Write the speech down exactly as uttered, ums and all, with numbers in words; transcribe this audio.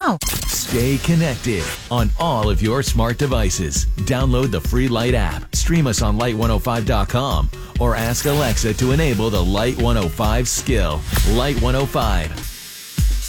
now. Stay connected on all of your smart devices. Download the free Light app, stream us on light one oh five dot com, or ask Alexa to enable the Light one oh five skill. Light one oh five.